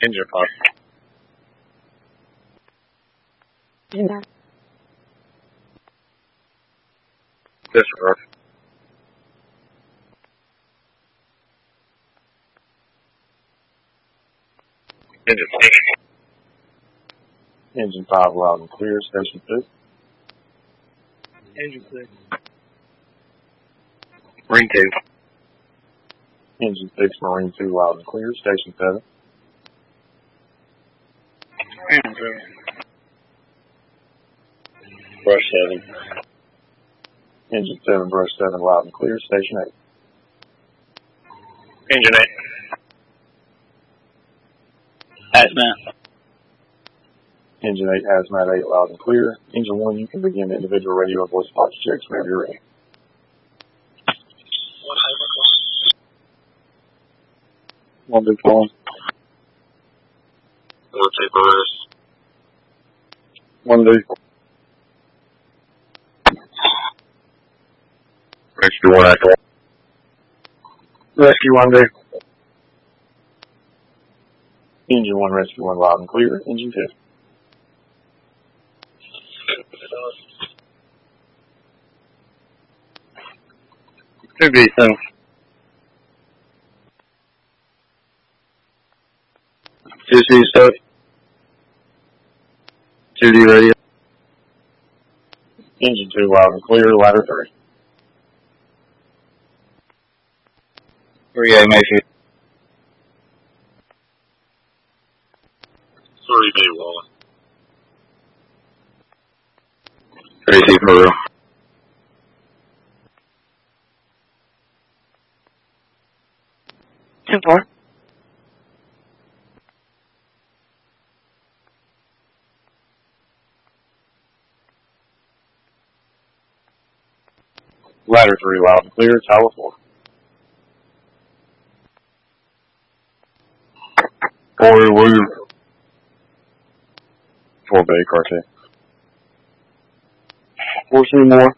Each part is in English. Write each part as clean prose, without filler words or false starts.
Engine 5. Yeah. Disregard. Engine 6. Engine 5 loud and clear. Station 6. Engine 6. Marine 2. Engine 6, Marine 2 loud and clear. Station 7. Engine 7. Brush 7. Engine 7, Brush 7 loud and clear. Station 8. Engine 8. Hazmat. Engine 8, Hazmat 8 loud and clear. Engine 1, you can begin individual radio and voice box checks whenever you're ready. One big phone. We'll take the rest. One day. Rescue 1 Echo. Rescue 1 day. Engine 1, Rescue 1 loud and clear. Engine 2. Two B, so. 2C stuff. 2D radio. Engine 2 loud and clear. Ladder 3. 3A Mayfield. 3B Wallen. 3C Peru. Two four. Ladder 3 loud and clear. Tower 4. 4A William. 4 Bay Cartier. 4 Seymour.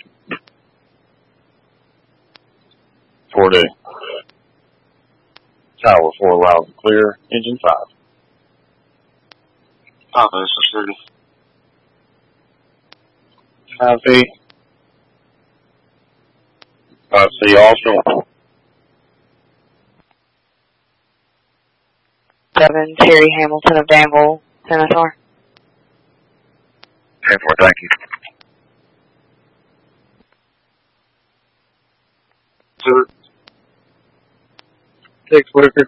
4 day. Tower 4 loud and clear. Engine 5. Papa, City. 5B. 5C also. 7, Terry Hamilton of Danville, Senator. 10-4, thank you. Sir. 6 Wicker.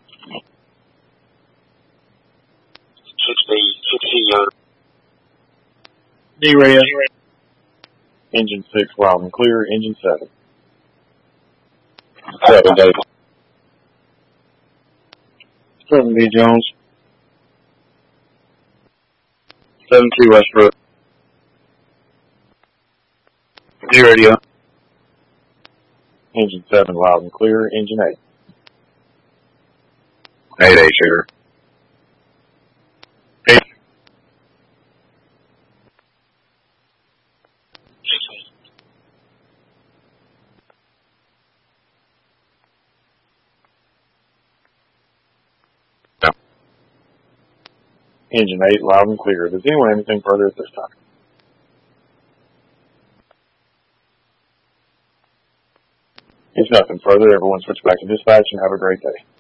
60 D radio. Engine 6 loud and clear. Engine 7. 7 David. 7 B Jones. 7-2 Westbrook. D radio. Engine 7 loud and clear. Engine 8. 8A Sugar. 8. No. Engine 8 loud and clear. Does anyone have anything further at this time? If nothing further, everyone switch back to dispatch and have a great day.